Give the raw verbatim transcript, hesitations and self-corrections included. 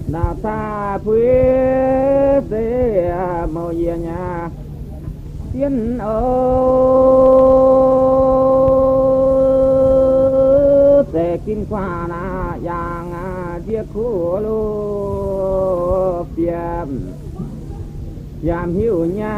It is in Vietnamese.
đà ta phía thế màu gì nhà tiên ơ sẽ kinh qua na yang dia khu lô phiền yam hiu nha